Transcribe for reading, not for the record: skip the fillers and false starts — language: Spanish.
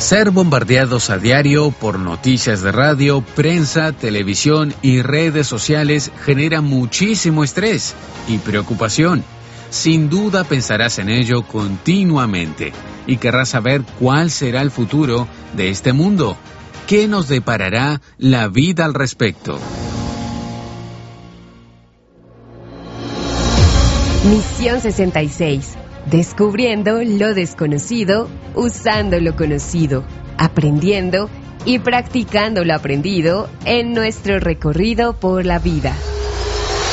Ser bombardeados a diario por noticias de radio, prensa, televisión y redes sociales genera muchísimo estrés y preocupación. Sin duda pensarás en ello continuamente y querrás saber cuál será el futuro de este mundo. ¿Qué nos deparará la vida al respecto? Misión 66. Descubriendo lo desconocido, usando lo conocido, aprendiendo y practicando lo aprendido en nuestro recorrido por la vida.